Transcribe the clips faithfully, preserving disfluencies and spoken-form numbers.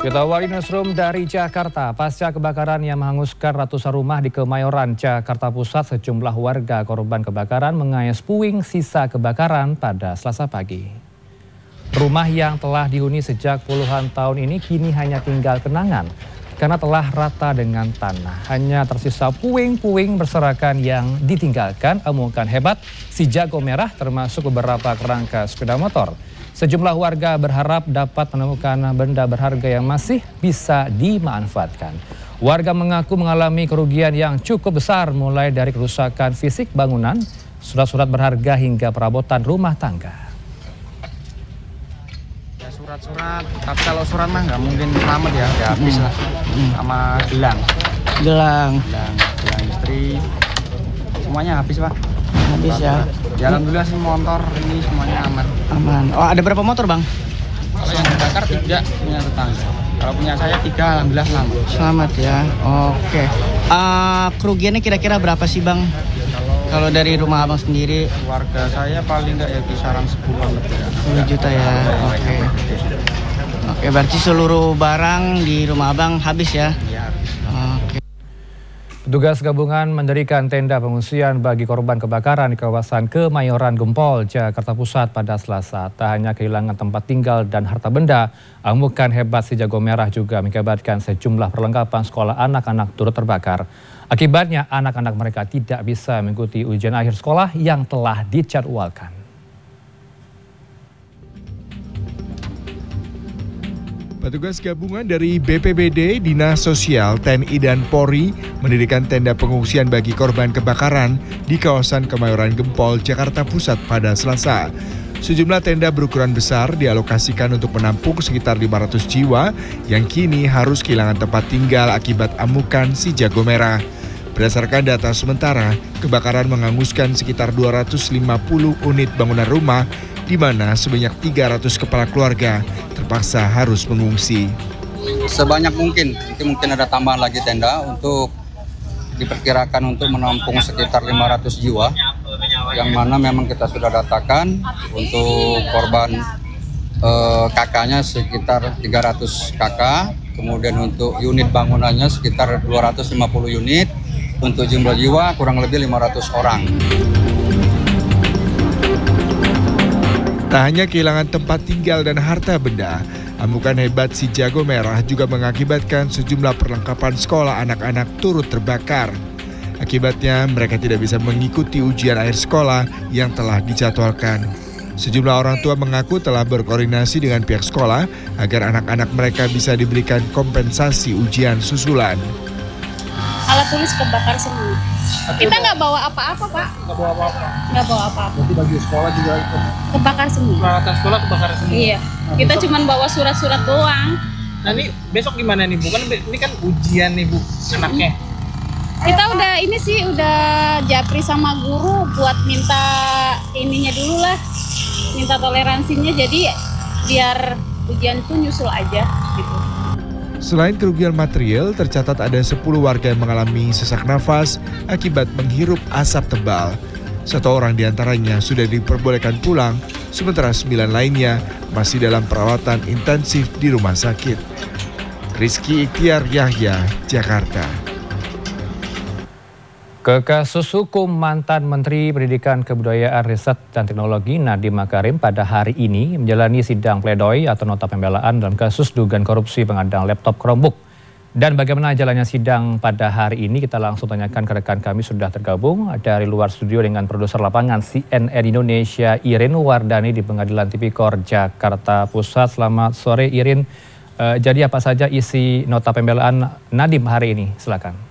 Kita awali newsroom dari Jakarta. Pasca kebakaran yang menghanguskan ratusan rumah di Kemayoran, Jakarta Pusat, sejumlah warga korban kebakaran mengais puing sisa kebakaran pada Selasa pagi. Rumah yang telah dihuni sejak puluhan tahun ini kini hanya tinggal kenangan karena telah rata dengan tanah. Hanya tersisa puing-puing berserakan yang ditinggalkan amukan hebat si jago merah termasuk beberapa kerangka sepeda motor. Sejumlah warga berharap dapat menemukan benda berharga yang masih bisa dimanfaatkan. Warga mengaku mengalami kerugian yang cukup besar mulai dari kerusakan fisik bangunan, surat-surat berharga hingga perabotan rumah tangga. Ya surat-surat, tapi kalau surat mah nggak mungkin selamat ya, ya habis lah. Hmm. Sama gelang. Gelang. Gelang, gelang istri, semuanya habis Pak. Habis ya. Ya alhamdulillah sih motor ini semuanya aman. Aman. Oh ada berapa motor bang? Kalau yang terbakar tiga punya tetangga. Kalau punya saya tiga alhamdulillah selamat. Selamat ya. Oke. Uh, kerugiannya kira-kira berapa sih bang? Kalau, Kalau dari rumah abang sendiri? Warga saya paling nggak ya kisaran sepuluh lebih ya. sepuluh juta ya. Oke. Oke berarti seluruh barang di rumah abang habis ya? Iya. Oke. Petugas gabungan mendirikan tenda pengungsian bagi korban kebakaran di kawasan Kemayoran Gempol, Jakarta Pusat pada Selasa. Tak hanya kehilangan tempat tinggal dan harta benda, amukan hebat si jago merah juga mengakibatkan sejumlah perlengkapan sekolah anak-anak turut terbakar. Akibatnya anak-anak mereka tidak bisa mengikuti ujian akhir sekolah yang telah dijadwalkan. Petugas gabungan dari B P B D, Dinas Sosial, T N I dan Polri mendirikan tenda pengungsian bagi korban kebakaran di kawasan Kemayoran Gempol, Jakarta Pusat pada Selasa. Sejumlah tenda berukuran besar dialokasikan untuk menampung sekitar lima ratus jiwa yang kini harus kehilangan tempat tinggal akibat amukan si jago merah. Berdasarkan data sementara, kebakaran menghanguskan sekitar dua ratus lima puluh unit bangunan rumah di mana sebanyak tiga ratus kepala keluarga terpaksa harus mengungsi. Sebanyak mungkin, nanti mungkin ada tambahan lagi tenda untuk diperkirakan untuk menampung sekitar lima ratus jiwa, yang mana memang kita sudah datakan untuk korban eh, kakaknya sekitar tiga ratus kakak, kemudian untuk unit bangunannya sekitar dua ratus lima puluh unit, untuk jumlah jiwa kurang lebih lima ratus orang. Tak hanya kehilangan tempat tinggal dan harta benda, amukan hebat si jago merah juga mengakibatkan sejumlah perlengkapan sekolah anak-anak turut terbakar. Akibatnya mereka tidak bisa mengikuti ujian akhir sekolah yang telah dijadwalkan. Sejumlah orang tua mengaku telah berkoordinasi dengan pihak sekolah agar anak-anak mereka bisa diberikan kompensasi ujian susulan. Alat tulis kebakar semua. Kita nggak bawa apa-apa, Pak. Nggak bawa apa-apa. Nggak bawa apa-apa. Berarti bagi sekolah juga Kebakar semua. peralatan sekolah kebakar semua. Iya. Kita cuma bawa surat-surat doang. Nah ini besok gimana nih Bu? Kan ini kan ujian nih Bu anaknya. Kita udah ini sih udah japri sama guru buat minta ininya dulu lah, minta toleransinya. Jadi biar ujian itu nyusul aja gitu. Selain kerugian material, tercatat ada sepuluh warga yang mengalami sesak nafas akibat menghirup asap tebal. Satu orang diantaranya sudah diperbolehkan pulang, sementara sembilan lainnya masih dalam perawatan intensif di rumah sakit. Rizky Ikhtiar Yahya, Jakarta. Ke kasus hukum mantan Menteri Pendidikan Kebudayaan Riset dan Teknologi Nadiem Makarim pada hari ini menjalani sidang pledoi atau nota pembelaan dalam kasus dugaan korupsi pengadaan laptop Chromebook. Dan bagaimana jalannya sidang pada hari ini kita langsung tanyakan ke rekan kami sudah tergabung dari luar studio dengan produser lapangan C N N Indonesia Irin Wardani di Pengadilan Tipikor Jakarta Pusat. Selamat sore Irin. Uh, jadi apa saja isi nota pembelaan Nadiem hari ini? Silakan.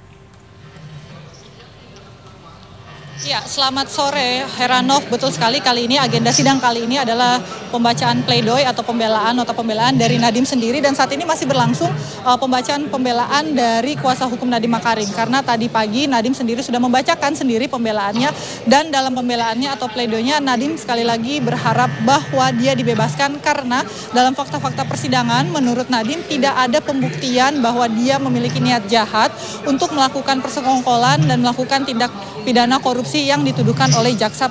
Ya, selamat sore Heranov. Betul sekali, kali ini agenda sidang kali ini adalah pembacaan pledoi atau pembelaan, nota pembelaan dari Nadiem sendiri, dan saat ini masih berlangsung uh, pembacaan pembelaan dari kuasa hukum Nadiem Makarim, karena tadi pagi Nadiem sendiri sudah membacakan sendiri pembelaannya, dan dalam pembelaannya atau pledoinya Nadiem sekali lagi berharap bahwa dia dibebaskan karena dalam fakta-fakta persidangan menurut Nadiem tidak ada pembuktian bahwa dia memiliki niat jahat untuk melakukan persekongkolan dan melakukan tindak pidana korupsi yang dituduhkan oleh jaksa